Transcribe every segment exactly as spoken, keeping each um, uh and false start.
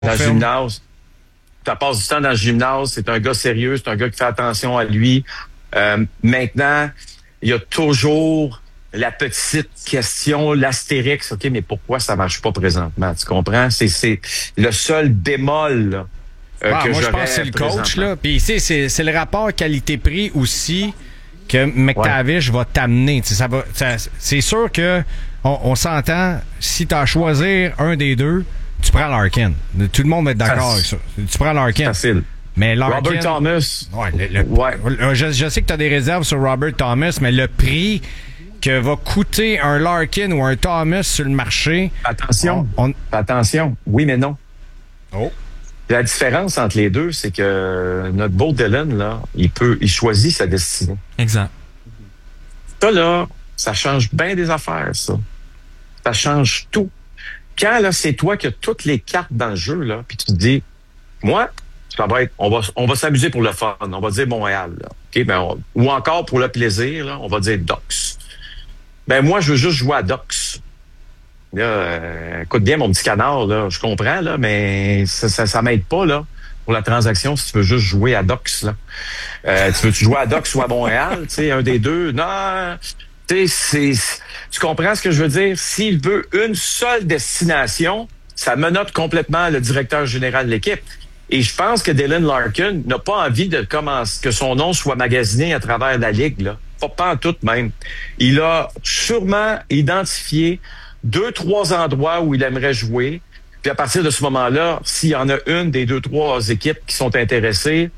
dans le gymnase. Tu passes du temps dans le gymnase. C'est un gars sérieux. C'est un gars qui fait attention à lui. Euh, maintenant, il y a toujours la petite question, l'astérix. OK, mais pourquoi ça marche pas présentement? Tu comprends? C'est, c'est le seul bémol, là, euh, ah, que moi, je pense que c'est le coach, là. Puis, c'est, c'est, c'est le rapport qualité-prix aussi que McTavish ouais. va t'amener. Ça va, ça, c'est sûr que on, on s'entend, si tu as à choisir un des deux, tu prends Larkin. Tout le monde va être d'accord avec ça. Tu prends Larkin. Facile. Mais Larkin, Robert Thomas. Ouais, le, le, ouais. Je, je sais que tu as des réserves sur Robert Thomas, mais le prix que va coûter un Larkin ou un Thomas sur le marché... Attention. On, on... Attention. Oui, mais non. Oh. La différence entre les deux, c'est que notre beau Dylan, là, il peut, il choisit sa destinée. Exact. Ça, là, ça change bien des affaires, ça. Ça change tout. Quand, là, c'est toi qui as toutes les cartes dans le jeu, là, puis tu te dis, moi, ça va être, on va, on va s'amuser pour le fun. On va dire Montréal, là. OK, ben, on, ou encore pour le plaisir, là, on va dire Docs. Ben, moi, je veux juste jouer à Docs. Là, euh, écoute bien, mon petit canard, là, je comprends, là, mais ça, ça, ça m'aide pas, là, pour la transaction, si tu veux juste jouer à Docs, là. Euh, tu veux-tu jouer à Docs ou à Montréal, tu sais, un des deux? Non, tu sais, c'est, tu comprends ce que je veux dire? S'il veut une seule destination, ça menote complètement le directeur général de l'équipe. Et je pense que Dylan Larkin n'a pas envie de commencer, que son nom soit magasiné à travers la ligue, là. Pas, pas en tout, même. Il a sûrement identifié deux, trois endroits où il aimerait jouer. Puis à partir de ce moment-là, s'il y en a une des deux, trois équipes qui sont intéressées,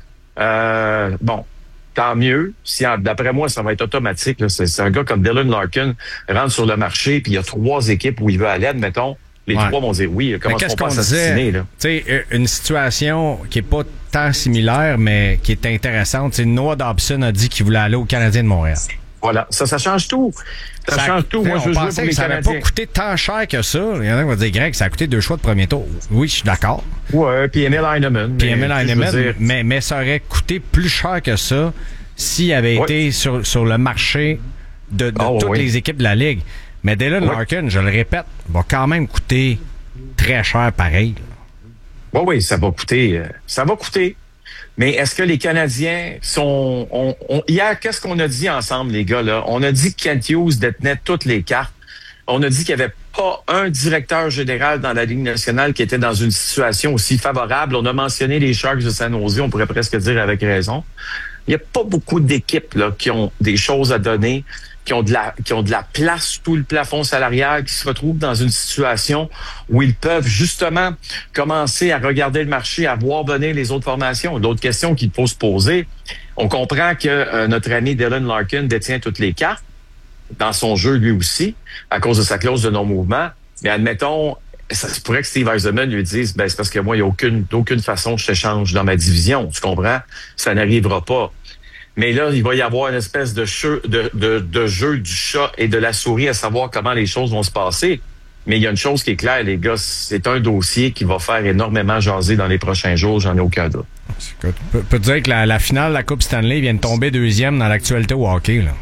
euh, bon, tant mieux. Si, d'après moi, ça va être automatique. Là. C'est, c'est un gars comme Dylan Larkin rentre sur le marché, puis il y a trois équipes où il veut aller, admettons. Les ouais. trois vont dire oui. Comment qu'est-ce qu'on pas disait? Tu sais, une situation qui est pas tant similaire, mais qui est intéressante. T'sais, Noah Dobson a dit qu'il voulait aller au Canadien de Montréal. Voilà, ça, ça change tout. Ça, ça change tout. Moi, je veux jouer pour les ça Canadiens. Ça n'avait pas coûté tant cher que ça. Il y en a qui vont dire, Greg, ça a coûté deux choix de premier tour. Oui, je suis d'accord. Ouais, puis Emil Heinemann. Puis Emil Heinemann, mais, mais ça aurait coûté plus cher que ça s'il avait ouais. été sur, sur le marché de, de oh, toutes oui. les équipes de la Ligue. Mais Dylan oui. Larkin, je le répète, va quand même coûter très cher pareil. Oui, oui, ça va coûter. Euh, ça va coûter. Mais est-ce que les Canadiens sont... On, on, hier, qu'est-ce qu'on a dit ensemble, les gars, là? On a dit que Kent Hughes détenait toutes les cartes. On a dit qu'il n'y avait pas un directeur général dans la Ligue nationale qui était dans une situation aussi favorable. On a mentionné les Sharks de San Jose, on pourrait presque dire avec raison. Il n'y a pas beaucoup d'équipes là qui ont des choses à donner, qui ont de la qui ont de la place sous tout le plafond salarial, qui se retrouvent dans une situation où ils peuvent justement commencer à regarder le marché, à voir venir les autres formations. D'autres questions qu'il faut se poser. On comprend que euh, notre ami Dylan Larkin détient toutes les cartes dans son jeu lui aussi, à cause de sa clause de non-mouvement. Mais admettons, ça se pourrait que Steve Yzerman lui dise, ben c'est parce que moi, il n'y a aucune, d'aucune façon que je t'échange dans ma division. Tu comprends? Ça n'arrivera pas. Mais là, il va y avoir une espèce de jeu, de, de, de jeu du chat et de la souris à savoir comment les choses vont se passer. Mais il y a une chose qui est claire, les gars, c'est un dossier qui va faire énormément jaser dans les prochains jours, j'en ai aucun doute. Je peux, peux te dire que la, la finale de la Coupe Stanley vient de tomber deuxième dans l'actualité au hockey, là.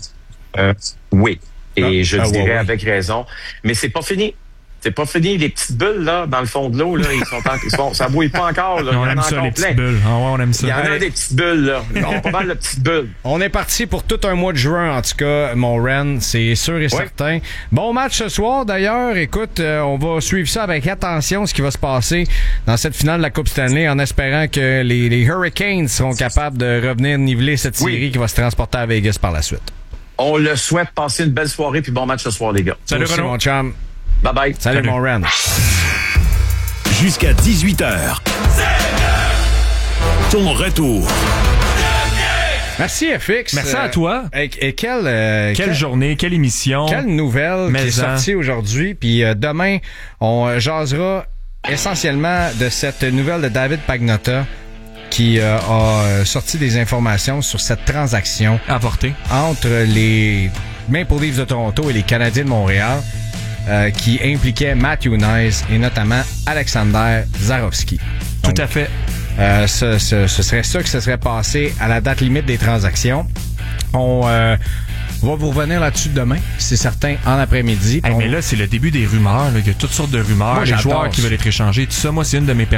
Euh, oui. Et ah, je ah, dirais ouais, ouais. avec raison. Mais c'est pas fini. C'est pas fini. Les petites bulles, là, dans le fond de l'eau, là, ils sont, en, ils sont ça bouille pas encore, là. On aime ça, les petites bulles. Ah ouais, on aime ça. Il y en a des petites bulles, là. On a pas mal de petites bulles. On est parti pour tout un mois de juin, en tout cas, mon Ren, c'est sûr et oui. certain. Bon match ce soir, d'ailleurs. Écoute, euh, on va suivre ça avec attention, ce qui va se passer dans cette finale de la Coupe Stanley, en espérant que les, les Hurricanes seront capables de revenir niveler cette série oui. qui va se transporter à Vegas par la suite. On le souhaite. Passer une belle soirée, puis bon match ce soir, les gars. Salut, Renaud. Mon chum. Bye bye. Salut, Salut. mon Ren. Jusqu'à dix-huit heures. Ton retour. Merci, F X. Merci euh, à toi. Et, et quelle, euh, quelle, quelle journée, quelle émission. Quelle nouvelle Mais qui est sortie aujourd'hui. Puis euh, demain, on jasera essentiellement de cette nouvelle de David Pagnotta qui euh, a sorti des informations sur cette transaction avortée entre les Maple Leafs de Toronto et les Canadiens de Montréal euh, qui impliquait Matthew Knies et notamment Alexander Zarovski. Tout Donc, à fait. Euh, ce, ce, ce serait ça que se serait passé à la date limite des transactions. On, euh, On va vous revenir là-dessus demain, c'est certain, en après-midi. Hey, On... mais là, c'est le début des rumeurs. Là. Il y a toutes sortes de rumeurs. Moi, les j'adore joueurs qui ça. veulent être échangés. Tout ça, moi, c'est une de mes